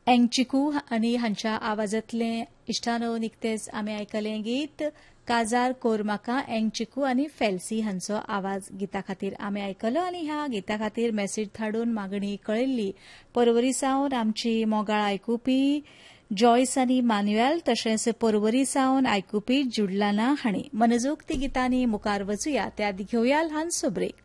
एंगचिकू आणि हांच्या आवाजातले इश्टानो निकतेच आमी आयकलें गीत काजार कोरमाका एंगचिकू आणि फेल्सी हांचो आवाज गिता खातीर आमी आयकलो आनी ह्या गिता खातीर मेसेज धाडून मागणी कळयल्ली पर्वरी सावन आमची मोगाळ आयकुपी जॉयस आनी मॅन्युएल तशेंच पर्वरी सावन आयकुपी जुडलाना हांणी मनजोगती गितांनी मुखार वचूया त्या आदी घेवया ल्हानसो ब्रेक.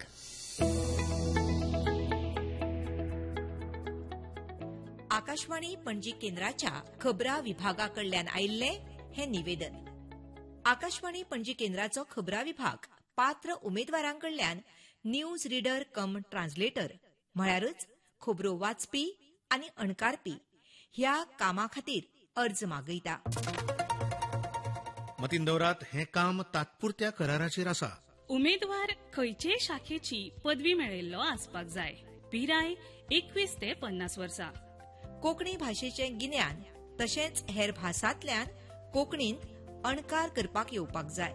आकाशवाणी पणजी केंद्राच्या खबरां विभागाकडल्यान आयिल्ले हे निवेदन. आकाशवाणी पणजी केंद्राचो खबरां विभाग पात्र उमेदवारांकडल्यान न्यूज रीडर कम ट्रान्सलेटर म्हळ्यारच खबरो वाचपी आनी अणकारपी ह्या कामा खातीर अर्ज मागयता. मतीन दवरात हें काम तात्पुरत्या कराराचेर आसा. उमेदवार खंयचेय शाखेची पदवी मेळयल्लो आसपाक जाय. पिराय 21 ते 50 वर्सां. कोंकणी भाशेचें गिन्यान तशेंच हेर भासांतल्यान कोंकणींत अणकार करपाक येवपाक जाय.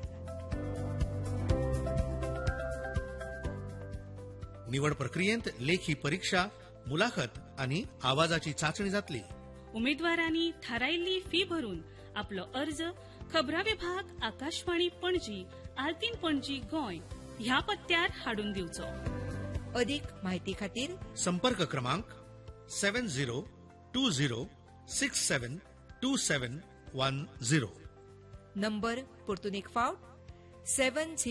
निवड प्रक्रियेंत लेखी परीक्षा, मुलाखत आनी आवाजाची चाचणी जातली. उमेदवारांनी थारायिल्ली फी भरून आपलो अर्ज खबरां विभाग आकाशवाणी पणजी, आल्तीन पणजी, गोंय ह्या पत्त्यार हाडून दिवचो. अदीक म्हायती खातीर संपर्क क्रमांक 7020672710. नंबर परतून एक फावट 7020